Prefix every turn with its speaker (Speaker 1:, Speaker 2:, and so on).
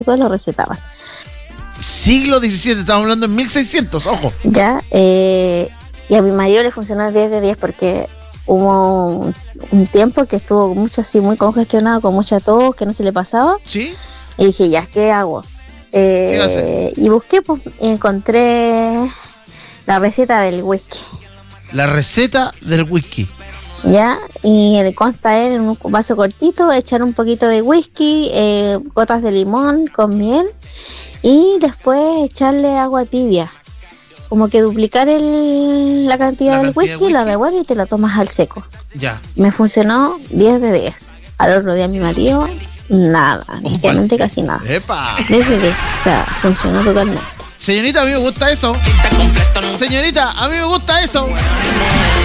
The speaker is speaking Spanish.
Speaker 1: lo recetaban.
Speaker 2: Siglo XVII, estamos hablando en 1600, ojo.
Speaker 1: Ya, y a mi marido le funcionó el 10 de 10 porque hubo un tiempo que estuvo mucho así, muy congestionado, con mucha tos, que no se le pasaba.
Speaker 2: ¿Sí?
Speaker 1: Y dije, ya, ¿qué hago? Y busqué, pues, y encontré la receta del whisky.
Speaker 2: La receta del whisky.
Speaker 1: Ya, y consta en un vaso cortito, echar un poquito de whisky, gotas de limón con miel y después echarle agua tibia. Como que duplicar la cantidad del whisky, la revuelves y te la tomas al seco.
Speaker 2: Ya.
Speaker 1: Me funcionó 10 de 10. Al otro día mi marido, nada, prácticamente casi nada.
Speaker 2: ¡Epa!
Speaker 1: 10 de 10, o sea, funcionó totalmente.
Speaker 2: Señorita, a mí me gusta eso. Señorita, a mí me gusta eso.